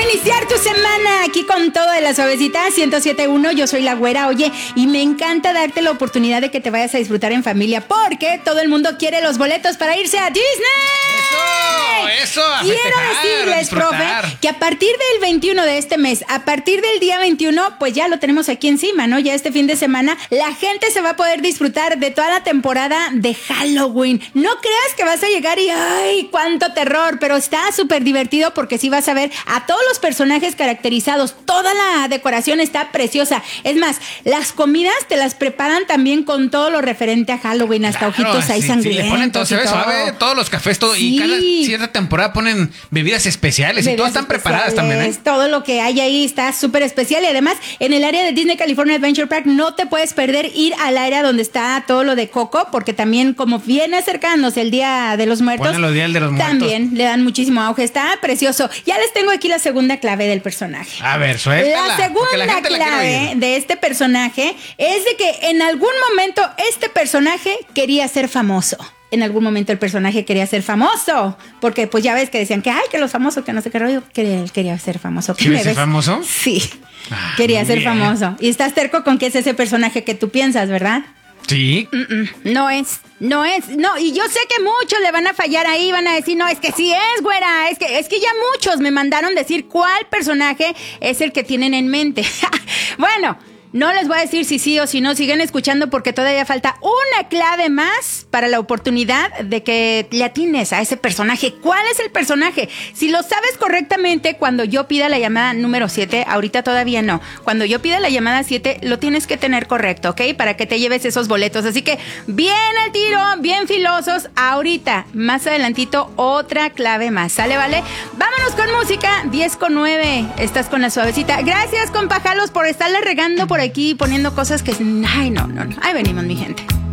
iniciar tu semana aquí con todo de la suavecita 107.1. Yo soy la güera, oye, y me encanta darte la oportunidad de que te vayas a disfrutar en familia, porque todo el mundo quiere los boletos para irse a Disney. Eso, a Quiero festejar, decirles, a disfrutar. profe, que a partir del 21 de este mes, a partir del día 21, pues ya lo tenemos aquí encima, ¿no? Ya este fin de semana, la gente se va a poder disfrutar de toda la temporada de Halloween. No creas que vas a llegar y ¡ay, cuánto terror! Pero está súper divertido porque sí vas a ver a todos los personajes caracterizados. Toda la decoración está preciosa. Es más, las comidas te las preparan también con todo lo referente a Halloween, hasta ojitos ahí sangrientos. Sí, le ponen todo, se ve y todo. suave, todos los cafés, todo. Sí. Y cada cierta temporada ponen bebidas especiales y todas están preparadas también, ¿eh? Todo lo que hay ahí está súper especial. Y además, en el área de Disney California Adventure Park no te puedes perder ir al área donde está todo lo de Coco, porque también como viene acercándose el Día de los Muertos, Ponen los días de los muertos. también le dan muchísimo auge. Está precioso. Ya les tengo aquí la segunda clave del personaje. A ver, suéltala. La segunda clave de este personaje es de que en algún momento este personaje quería ser famoso. En algún momento el personaje quería ser famoso. Porque pues ya ves que decían que ay, que los famosos, que no sé qué rollo. Que él quería ser famoso. ¿Quieres ser famoso? Sí. Quería ser famoso. Y estás terco con que es ese personaje que tú piensas, ¿verdad? Sí. No, y yo sé que muchos le van a fallar ahí, van a decir, no, es que sí es, güera, es que ya muchos me mandaron decir cuál personaje es el que tienen en mente. Bueno, no les voy a decir si sí o si no, siguen escuchando porque todavía falta una clave más para la oportunidad de que le atines a ese personaje. ¿Cuál es el personaje? Si lo sabes correctamente, cuando yo pida la llamada número 7, ahorita todavía no. Cuando yo pida la llamada 7, lo tienes que tener correcto, ¿ok? Para que te lleves esos boletos. Así que bien al tiro, bien filosos. Ahorita, más adelantito, otra clave más. ¿Sale, vale? Vámonos con música, 10:09. Estás con la suavecita. Gracias, compa Jalos, por estarle regando por aquí, poniendo cosas que... Ay, no. Ahí venimos, mi gente.